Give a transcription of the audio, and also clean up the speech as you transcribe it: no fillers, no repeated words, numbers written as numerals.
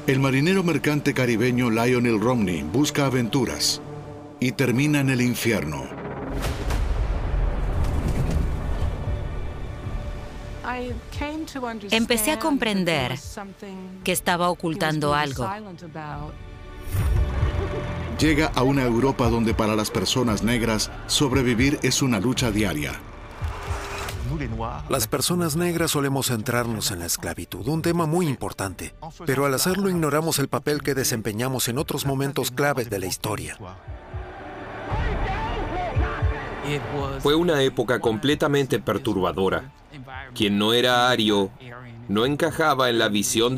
El marinero mercante caribeño Lionel Romney busca aventuras y termina en el infierno. Empecé a comprender que estaba ocultando algo. Llega a una Europa donde para las personas negras sobrevivir es una lucha diaria. Las personas negras solemos centrarnos en la esclavitud, un tema muy importante, pero al hacerlo ignoramos el papel que desempeñamos en otros momentos claves de la historia. Fue una época completamente perturbadora. Quien no era ario no encajaba en la visión